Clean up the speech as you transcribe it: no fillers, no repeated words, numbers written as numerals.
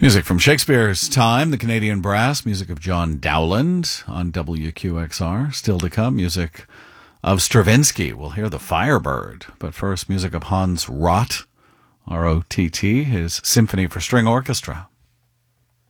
Music from Shakespeare's time, the Canadian Brass, music of John Dowland on WQXR. Still to come, music of Stravinsky. We'll hear the Firebird. But first, music of Hans Rott, R-O-T-T, his Symphony for String Orchestra.